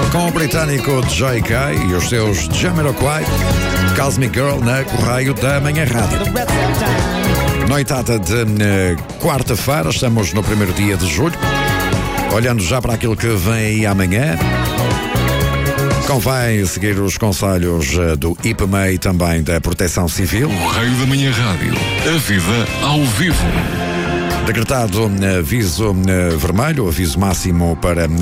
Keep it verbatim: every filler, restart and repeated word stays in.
com o britânico J K e os seus Jamiroquai, Cosmic Girl na Correio da Manhã Rádio. Noitada de uh, quarta-feira, estamos no primeiro dia de julho. Olhando já para aquilo que vem aí amanhã, convém seguir os conselhos uh, do I P M E e também da Proteção Civil. Correio da Manhã Rádio, a vida ao vivo. Decretado aviso uh, vermelho, aviso máximo para